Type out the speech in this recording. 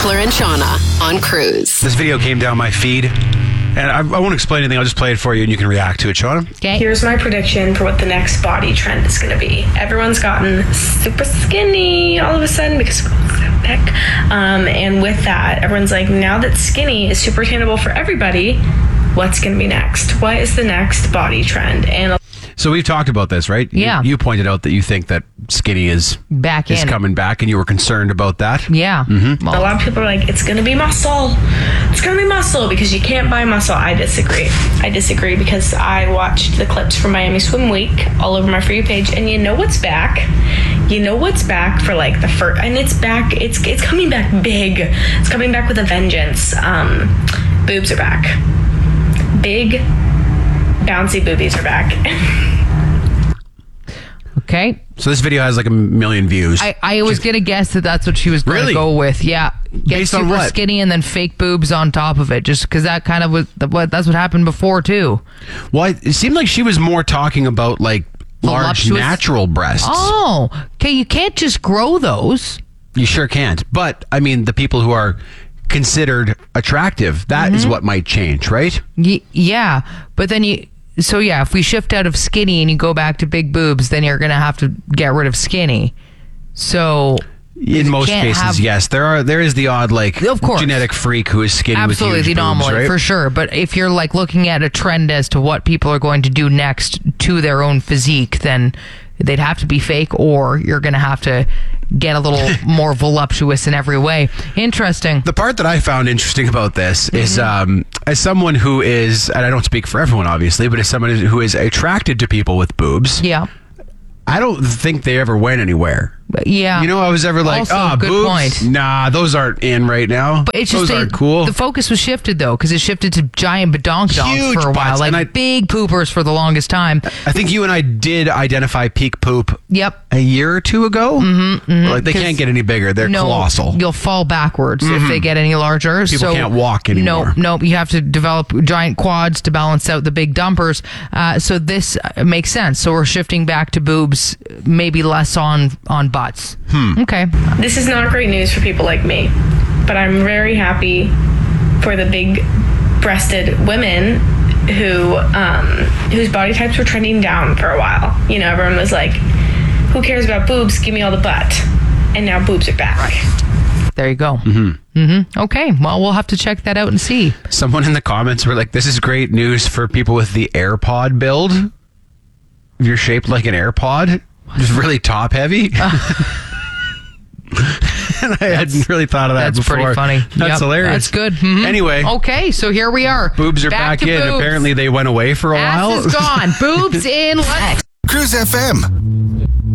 Beckler and Shauna on Cruise. This video came down my feed, and I won't explain anything. I'll just play it for you, and you can react to it, Shauna. Okay. Here's my prediction for what the next body trend is going to be. Everyone's gotten super skinny all of a sudden because of Beck. And with that, everyone's like, now that skinny is super attainable for everybody, what's going to be next? What is the next body trend? And So we've talked about this, right? Yeah. You pointed out that you think that skinny is coming back, and you were concerned about that. Yeah. Mm-hmm. a lot of people are like, it's going to be muscle. It's going to be muscle because you can't buy muscle. I disagree because I watched the clips from Miami Swim Week all over my For You page, and you know what's back? You know what's back for like the first, and it's back. It's coming back big. It's coming back with a vengeance. Boobs are back. Big, bouncy boobies are back. Okay. So this video has like 1 million views. I was going to guess that that's what she was going to go with. Yeah. Get Based on super what? skinny and then fake boobs on top of it, just because that kind of was that's what happened before, too. Well, it seemed like she was more talking about like large Voluptuous? natural breasts. Oh, okay. You can't just grow those. You sure can't. But, I mean, the people who are considered attractive, that is what might change, right? Yeah. But then so yeah, if we shift out of skinny and you go back to big boobs, then you're going to have to get rid of skinny. So In most can't cases, have- yes. There is the odd, like, Of course. genetic freak who is skinny absolutely with the huge boobs, anomaly, right? for sure. But if you're like looking at a trend as to what people are going to do next to their own physique, then they'd have to be fake, or you're going to have to get a little more voluptuous in every way. Interesting. The part that I found interesting about this is, as someone who is, and I don't speak for everyone, obviously, but as someone who is attracted to people with boobs, Yeah. I don't think they ever went anywhere. Yeah. You know, I was ever like, Also, good boobs? point. Nah, those aren't in right now. But it's those just aren't cool. The focus was shifted though, because it shifted to giant badonkadonks Huge for a while, butts, like and I- big poopers for the longest time. I think you and I did identify peak poop Yep. a year or two ago. Like, they can't get any bigger. They're colossal. You'll fall backwards if they get any larger. People can't walk anymore. No, you have to develop giant quads to balance out the big dumpers. So this makes sense. So we're shifting back to boobs, maybe less on butts. Okay. This is not great news for people like me, but I'm very happy for the big-breasted women who whose body types were trending down for a while. You know, everyone was like, who cares about boobs? Give me all the butt. And now boobs are back. There you go. Okay. Well, we'll have to check that out and see. Someone in the comments were like, this is great news for people with the AirPod build. If you're shaped like an AirPod, just really top heavy. And I hadn't really thought of that That's before. pretty funny. That's Yep, hilarious. That's good. Mhm. Anyway. Okay, so here we are. Boobs are back to in. boobs. Apparently they went away for a while. Ass is gone. Boobs in. Let's Cruise FM.